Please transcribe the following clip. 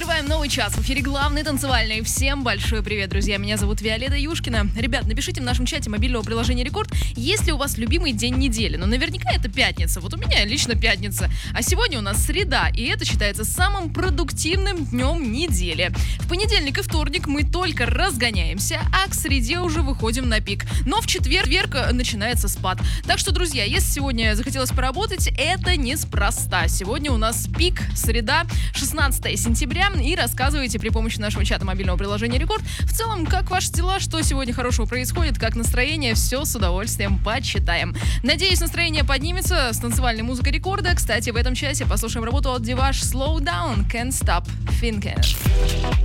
Открываем новый час. В эфире главный танцевальный. Всем большой привет, друзья. Меня зовут Виолетта Юшкина. Ребят, напишите в нашем чате мобильного приложения Рекорд, есть ли у вас любимый день недели. Но наверняка это пятница. Вот у меня лично пятница. А сегодня у нас среда, и это считается самым продуктивным днем недели. В понедельник и вторник мы только разгоняемся, а к среде уже выходим на пик. Но в четверг начинается спад. Так что, друзья, если сегодня захотелось поработать, это неспроста. Сегодня у нас пик, среда, 16 сентября. И рассказывайте при помощи нашего чата мобильного приложения Рекорд. В целом, как ваши дела, что сегодня хорошего происходит, как настроение, все с удовольствием почитаем. Надеюсь, настроение поднимется с танцевальной музыкой Рекорда. Кстати, в этом часе послушаем работу от Divash Slow Down, Can't Stop Thinking.